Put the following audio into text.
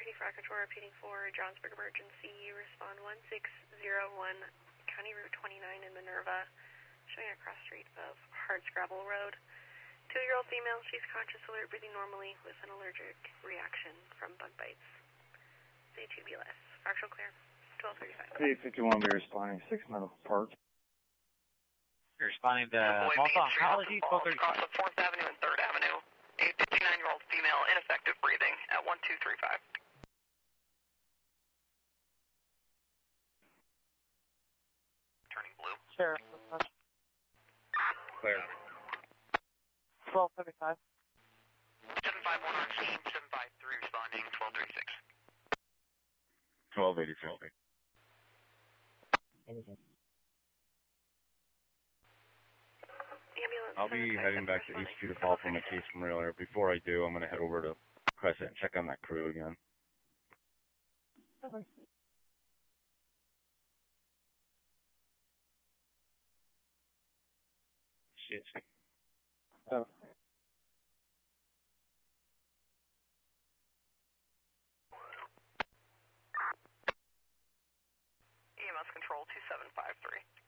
PD Frog Control repeating for Johnsburg emergency. Respond 1601 County Route 29 in Minerva, showing a cross street of Hardscrabble Road. 2-year-old female, she's conscious, alert, breathing normally with an allergic reaction from bug bites. Say 2BLS. Actual clear. 1235. 851 be responding 6 Meadow Park. You're responding to Malta Oncology, 1235. Across of 4th Avenue and 3rd Avenue. A 59-year-old female, ineffective breathing at 1235. Turning blue. Sure. Clear. 1235. 751 on scene, 753 responding, 1236. 1284. I'll be heading back to East Street to follow up on my case from earlier. Before I do, I'm going to head over to Crescent and check on that crew again. Okay. Shit. Oh. EMS control 2753.